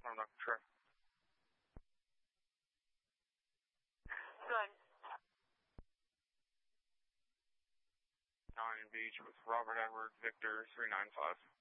I'm not sure. Good. Beach with Robert Edward, Victor 395.